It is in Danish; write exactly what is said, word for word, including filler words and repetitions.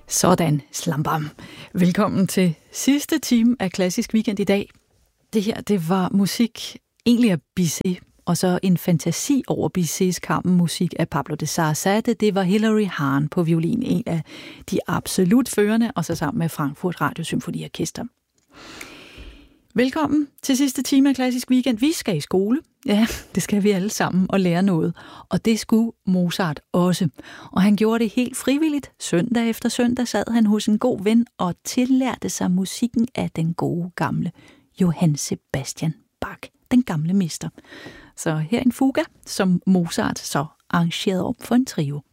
Sådan, slambam. Velkommen til sidste time af Klassisk Weekend i dag. Det her, det var musik egentlig af Bizet, og så en fantasi over Bizets kammermusik af Pablo de Sarasate. Det var Hilary Hahn på violin, en af de absolut førende, og så sammen med Frankfurt Radiosymfoniorkester. Velkommen til sidste time af Klassisk Weekend. Vi skal i skole. Ja, det skal vi alle sammen og lære noget. Og det skulle Mozart også. Og han gjorde det helt frivilligt. Søndag efter søndag sad han hos en god ven og tillærte sig musikken af den gode gamle Johann Sebastian Bach, den gamle mester. Så her en fuga, som Mozart så arrangerede op for en trio.